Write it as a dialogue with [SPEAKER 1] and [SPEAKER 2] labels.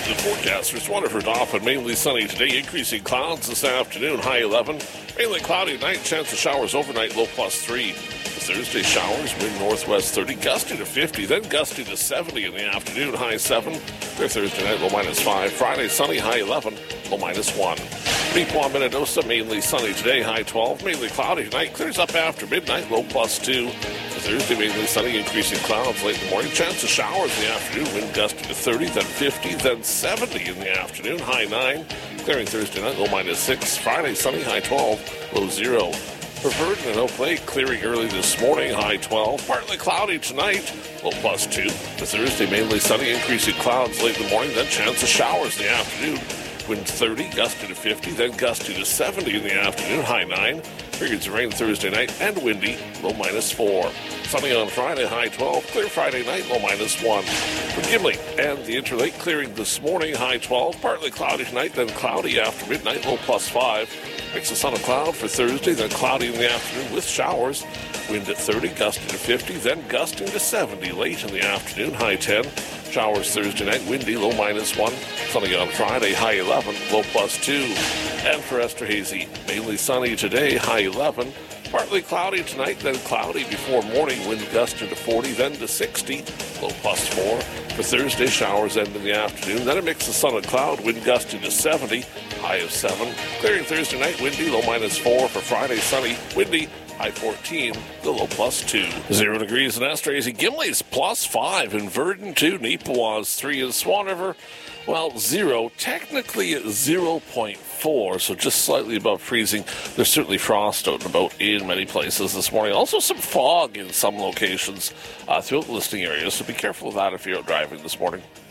[SPEAKER 1] The forecasters, Waterford often mainly sunny today, increasing clouds this afternoon, high 11. Mainly cloudy tonight, chance of showers overnight, low +3. Thursday showers, wind northwest 30, gusty to 50, then gusty to 70 in the afternoon, high 7. Their Thursday night, low -5. Friday sunny, high 11, low -1. Pequot, Minnedosa, mainly sunny today, high 12. Mainly cloudy tonight, clears up after midnight, low +2. Thursday, mainly sunny, increasing clouds late in the morning. Chance of showers in the afternoon, wind gusty to 30, then 50, then 70 in the afternoon, high 9. Clearing Thursday night, low -6. Friday, sunny, high 12, low 0. For Verdon and Oak Lake, clearing early this morning, high 12. Partly cloudy tonight, low +2. For Thursday, mainly sunny, increasing clouds late in the morning, then chance of showers in the afternoon. Wind 30, gusty to 50, then gusty to 70 in the afternoon, high 9. Periods of rain Thursday night and windy, low -4. Sunny on Friday, high 12. Clear Friday night, low -1. For Gimli and the Interlake, clearing this morning, high 12. Partly cloudy tonight, then cloudy after midnight, low +5. Mix of sun and cloud for Thursday, then cloudy in the afternoon with showers. Wind at 30, gusting to 50, then gusting to 70 late in the afternoon, high 10. Showers Thursday night, windy, low -1. Sunny on Friday, high 11, low +2. And for Esterhazy, mainly sunny today, high 11. Partly cloudy tonight, then cloudy before morning. Wind gusting to 40, then to 60, low +4. For Thursday, showers end in the afternoon. Then a mix of sun and cloud, wind gusting to 70, high of 7. Clearing Thursday night, windy, low -4. For Friday, sunny, windy, high 14, the low +2. 0 degrees in Esterhazy. Gimli's +5 in Verdon, 2. Neepawa's 3 in Swan River. Well, 0, technically at 0.4, so just slightly above freezing. There's certainly frost out and about in many places this morning. Also some fog in some locations throughout the listing areas, so be careful of that if you're out driving this morning.